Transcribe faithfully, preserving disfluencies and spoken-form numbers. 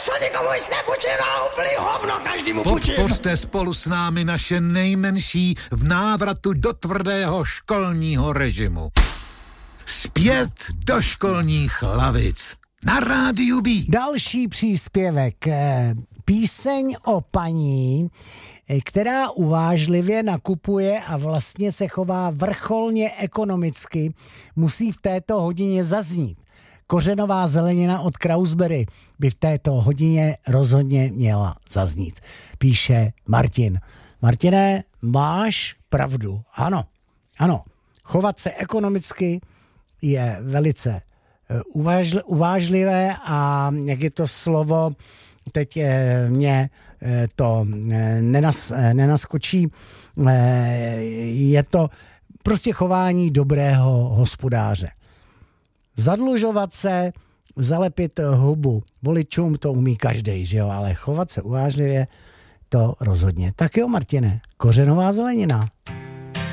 Naposledy komunisté půjčím, ale úplný hovno každému půjčím. Podpořte spolu s námi naše nejmenší v návratu do tvrdého školního režimu. Zpět do školních lavic. Na rádiu B. Další příspěvek. Píseň o paní, která uvážlivě nakupuje a vlastně se chová vrcholně ekonomicky, musí v této hodině zaznít. Kořenová zelenina od Krausberry by v této hodině rozhodně měla zaznít. Píše Martin. Martine, máš pravdu. Ano, ano. Chovat se ekonomicky je velice uvážl, uvážlivé a jak je to slovo, teď mě to nenas, nenaskočí, je to prostě chování dobrého hospodáře. Zadlužovat se, zalepit hubu voličům, to umí každej, že jo, ale chovat se uvážlivě, to rozhodně. Tak jo, Martine, kořenová zelenina.